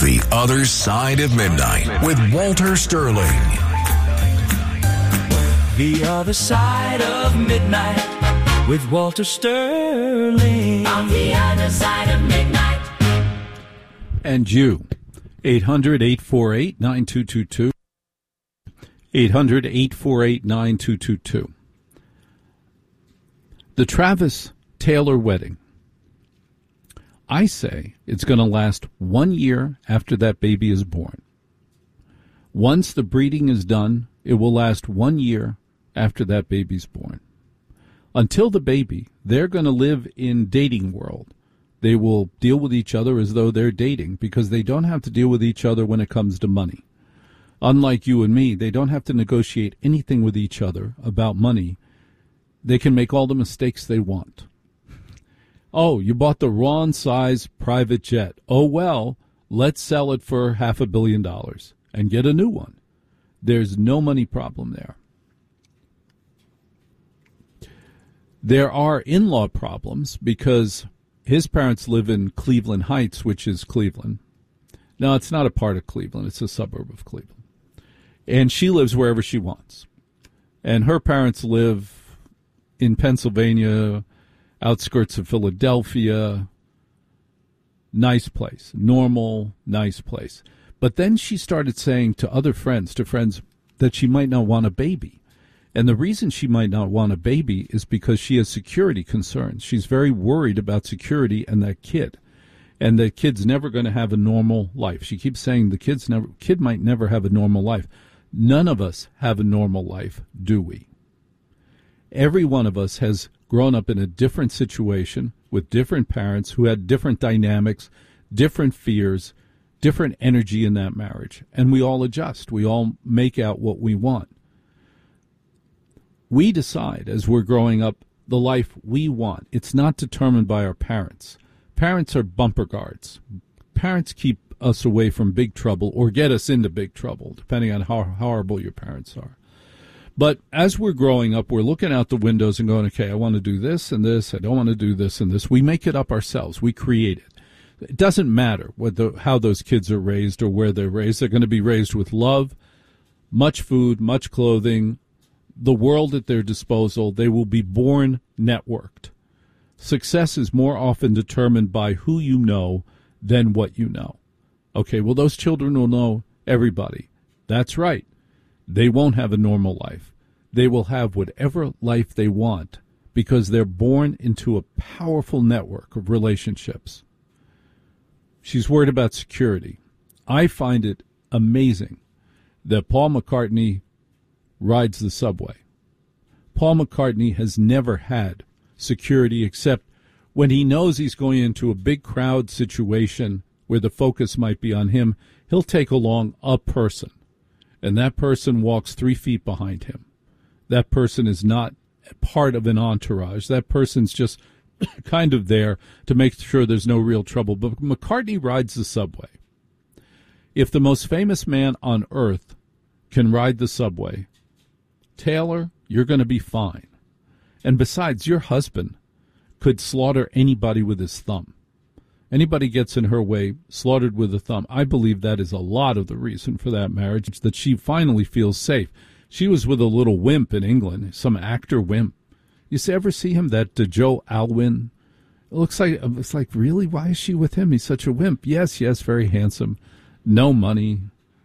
The Other Side of Midnight with Walter Sterling. The Other Side of Midnight with Walter Sterling. On the other side of midnight. And you, 800-848-9222. 800-848-9222. The Travis Taylor wedding. I say it's going to last 1 year after that baby is born. Once the breeding is done, it will last 1 year after that baby's born. Until the baby, they're going to live in dating world. They will deal with each other as though they're dating because they don't have to deal with each other when it comes to money. Unlike you and me, they don't have to negotiate anything with each other about money. They can make all the mistakes they want. Oh, you bought the wrong size private jet. Oh, well, let's sell it for $500 million and get a new one. There's no money problem there. There are in-law problems because his parents live in Cleveland Heights, which is Cleveland. No, it's not a part of Cleveland. It's a suburb of Cleveland. And she lives wherever she wants. And her parents live in Pennsylvania, outskirts of Philadelphia. Nice place. Normal, nice place. But then she started saying to other friends, that she might not want a baby. And the reason she might not want a baby is because she has security concerns. She's very worried about security and that kid. And the kid's never going to have a normal life. She keeps saying the kid might never have a normal life. None of us have a normal life, do we? Every one of us has grown up in a different situation with different parents who had different dynamics, different fears, different energy in that marriage. And we all adjust. We all make out what we want. We decide as we're growing up the life we want. It's not determined by our parents. Parents are bumper guards. Parents keep us away from big trouble or get us into big trouble, depending on how horrible your parents are. But as we're growing up, we're looking out the windows and going, okay, I want to do this and this. I don't want to do this and this. We make it up ourselves. We create it. It doesn't matter how those kids are raised or where they're raised. They're going to be raised with love, much food, much clothing, the world at their disposal. They will be born networked. Success is more often determined by who you know than what you know. Okay, well, those children will know everybody. That's right. They won't have a normal life. They will have whatever life they want because they're born into a powerful network of relationships. She's worried about security. I find it amazing that Paul McCartney rides the subway. Paul McCartney has never had security except when he knows he's going into a big crowd situation where the focus might be on him, he'll take along a person, and that person walks 3 feet behind him. That person is not part of an entourage. That person's just kind of there to make sure there's no real trouble. But McCartney rides the subway. If the most famous man on earth can ride the subway, Taylor, you're going to be fine. And besides, your husband could slaughter anybody with his thumb. Anybody gets in her way, slaughtered with a thumb. I believe that is a lot of the reason for that marriage, that she finally feels safe. She was with a little wimp in England, some actor wimp. You ever see him, that Joe Alwyn? It's like, really? Why is she with him? He's such a wimp. Yes, very handsome. No money.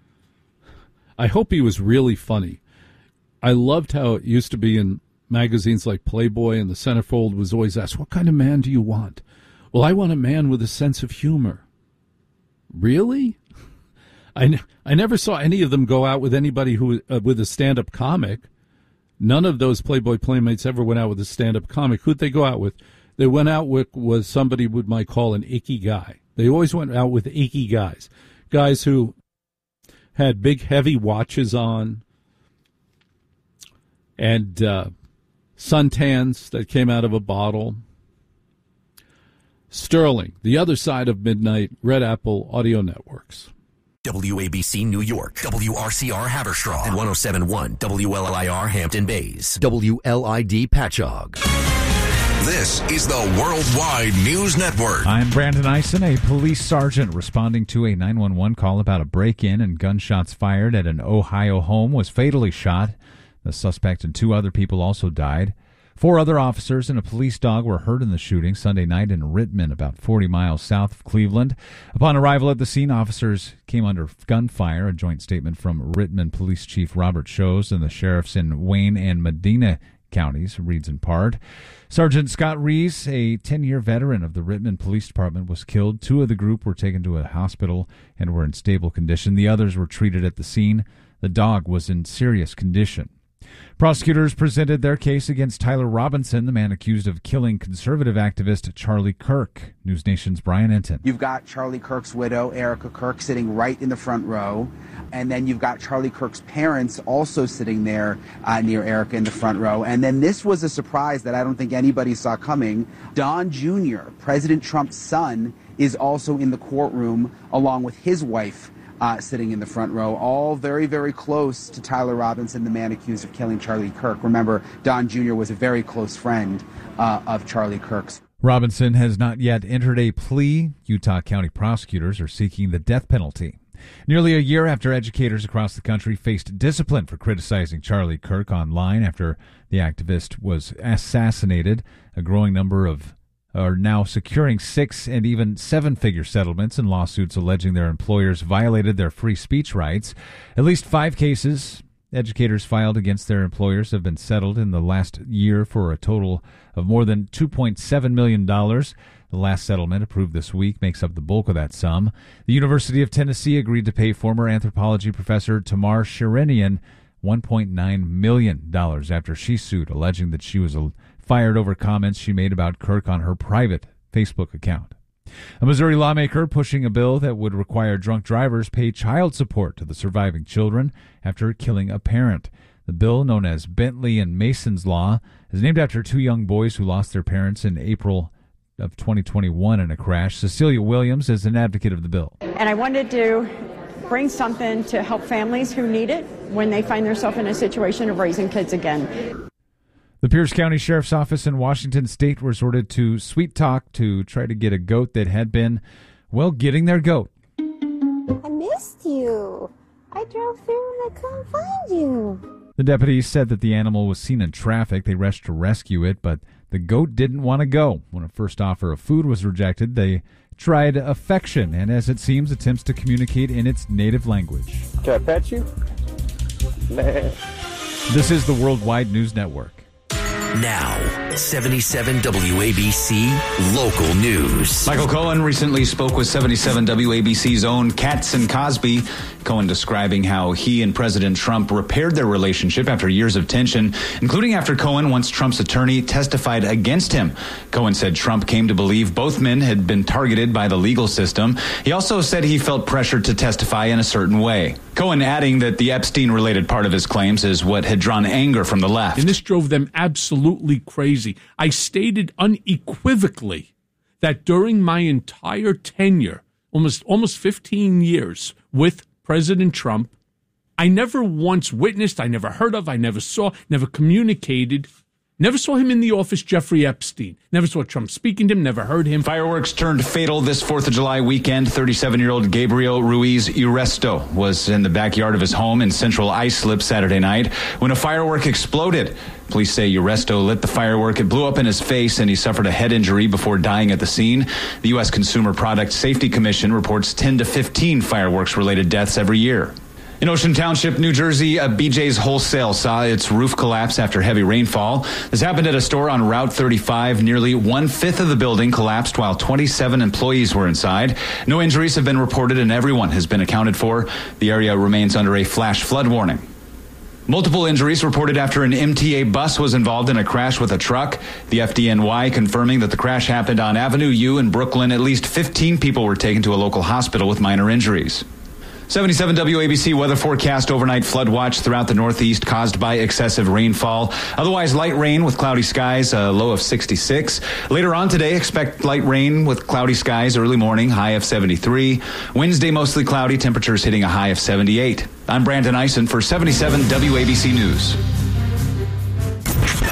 I hope he was really funny. I loved how it used to be in magazines like Playboy, and the centerfold was always asked, what kind of man do you want? Well, I want a man with a sense of humor. Really? I never saw any of them go out with anybody who with a stand-up comic. None of those Playboy Playmates ever went out with a stand-up comic. Who'd they go out with? They went out with was somebody we might call an icky guy. They always went out with icky guys. Guys who had big, heavy watches on and suntans that came out of a bottle. Sterling, The Other Side of Midnight, Red Apple Audio Networks. WABC New York, WRCR Haverstraw, and 107.1 WLIR Hampton Bays, WLID Patchogue. This is the Worldwide News Network. I'm Brandon Eisen. A police sergeant responding to a 911 call about a break-in and gunshots fired at an Ohio home was fatally shot. The suspect and 2 other people also died. 4 other officers and a police dog were hurt in the shooting Sunday night in Rittman, about 40 miles south of Cleveland. Upon arrival at the scene, officers came under gunfire. A joint statement from Rittman Police Chief Robert Shows and the sheriffs in Wayne and Medina counties reads in part. Sergeant Scott Rees, a 10-year veteran of the Rittman Police Department, was killed. 2 of the group were taken to a hospital and were in stable condition. The others were treated at the scene. The dog was in serious condition. Prosecutors presented their case against Tyler Robinson, the man accused of killing conservative activist Charlie Kirk. News Nation's Brian Enton. You've got Charlie Kirk's widow, Erica Kirk, sitting right in the front row. And then you've got Charlie Kirk's parents also sitting there near Erica in the front row. And then this was a surprise that I don't think anybody saw coming. Don Jr., President Trump's son, is also in the courtroom along with his wife. Sitting in the front row, all very, very close to Tyler Robinson, the man accused of killing Charlie Kirk. Remember, Don Jr. was a very close friend of Charlie Kirk's. Robinson has not yet entered a plea. Utah County prosecutors are seeking the death penalty. Nearly a year after educators across the country faced discipline for criticizing Charlie Kirk online after the activist was assassinated, a growing number are now securing 6- and even 7-figure settlements in lawsuits alleging their employers violated their free speech rights. At least 5 cases educators filed against their employers have been settled in the last year for a total of more than $2.7 million. The last settlement, approved this week, makes up the bulk of that sum. The University of Tennessee agreed to pay former anthropology professor Tamar Sherinian $1.9 million after she sued, alleging that she was fired over comments she made about Kirk on her private Facebook account. A Missouri lawmaker pushing a bill that would require drunk drivers pay child support to the surviving children after killing a parent. The bill, known as Bentley and Mason's Law, is named after 2 young boys who lost their parents in April of 2021 in a crash. Cecilia Williams is an advocate of the bill. And I wanted to bring something to help families who need it when they find themselves in a situation of raising kids again. The Pierce County Sheriff's Office in Washington State resorted to sweet talk to try to get a goat that had been, getting their goat. I missed you. I drove through and I couldn't find you. The deputies said that the animal was seen in traffic. They rushed to rescue it, but the goat didn't want to go. When a first offer of food was rejected, they tried affection and, as it seems, attempts to communicate in its native language. Can I pet you? This is the Worldwide News Network. Now, 77 WABC Local News. Michael Cohen recently spoke with 77 WABC's own Katz and Cosby. Cohen describing how he and President Trump repaired their relationship after years of tension, including after Cohen, once Trump's attorney, testified against him. Cohen said Trump came to believe both men had been targeted by the legal system. He also said he felt pressured to testify in a certain way. Cohen adding that the Epstein-related part of his claims is what had drawn anger from the left. And this drove them absolutely crazy. I stated unequivocally that during my entire tenure, almost 15 years with President Trump, I never once witnessed, I never heard of, I never saw, never communicated, never saw him in the office, Jeffrey Epstein. Never saw Trump speaking to him, never heard him. Fireworks turned fatal this 4th of July weekend. 37-year-old Gabriel Ruiz Uresto was in the backyard of his home in central Islip Saturday night when a firework exploded. Police say Uresto lit the firework. It blew up in his face, and he suffered a head injury before dying at the scene. The U.S. Consumer Product Safety Commission reports 10 to 15 fireworks-related deaths every year. In Ocean Township, New Jersey, BJ's Wholesale saw its roof collapse after heavy rainfall. This happened at a store on Route 35. Nearly 1/5 of the building collapsed while 27 employees were inside. No injuries have been reported and everyone has been accounted for. The area remains under a flash flood warning. Multiple injuries reported after an MTA bus was involved in a crash with a truck. The FDNY confirming that the crash happened on Avenue U in Brooklyn. At least 15 people were taken to a local hospital with minor injuries. 77 WABC weather forecast: overnight flood watch throughout the Northeast caused by excessive rainfall. Otherwise, light rain with cloudy skies, a low of 66. Later on today, expect light rain with cloudy skies early morning, high of 73. Wednesday, mostly cloudy, temperatures hitting a high of 78. I'm Brandon Eisen for 77 WABC News.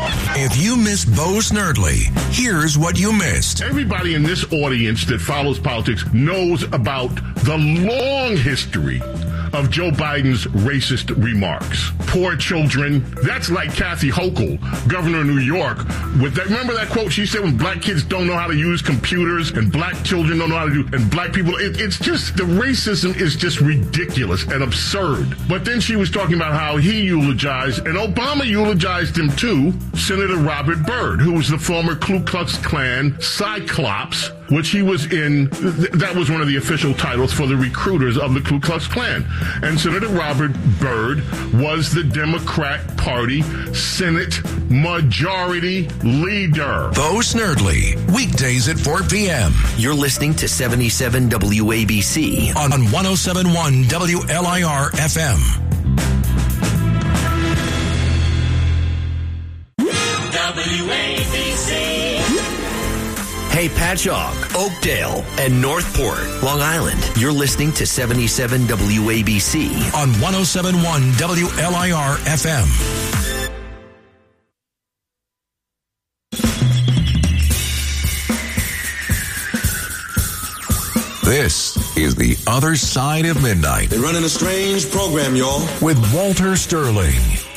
If you missed Bo Snerdley, here's what you missed. Everybody in this audience that follows politics knows about the long history of Joe Biden's racist remarks. Poor children. That's like Kathy Hochul, governor of New York. With that, remember that quote she said when black kids don't know how to use computers and black children don't know how to do, and black people, it's just, the racism is just ridiculous and absurd. But then she was talking about how he eulogized, and Obama eulogized him too, Senator Robert Byrd, who was the former Ku Klux Klan Cyclops, which he was in. That was one of the official titles for the recruiters of the Ku Klux Klan. And Senator Robert Byrd was the Democrat Party Senate Majority Leader. Bo Snerdley, weekdays at 4 p.m. You're listening to 77 WABC on 107.1 WLIR FM. WABC. Hey, Patchogue, Oakdale, and Northport, Long Island. You're listening to 77 WABC on 107.1 WLIR FM. This is The Other Side of Midnight. They're running a strange program, y'all. With Walter Sterling.